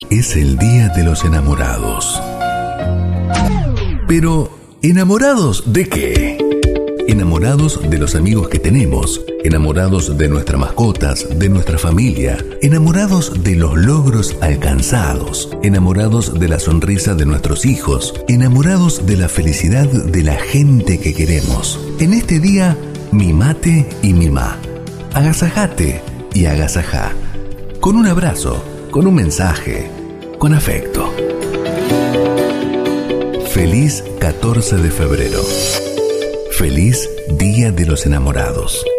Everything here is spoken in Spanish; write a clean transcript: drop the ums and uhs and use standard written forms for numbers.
es el Día de los Enamorados. Pero, ¿enamorados de qué? Enamorados de los amigos que tenemos, enamorados de nuestras mascotas, de nuestra familia, enamorados de los logros alcanzados, enamorados de la sonrisa de nuestros hijos, enamorados de la felicidad de la gente que queremos. En este día, mimate y mimá, agasajate y agasajá, con un abrazo, con un mensaje, con afecto. Feliz 14 de febrero. Feliz Día de los Enamorados.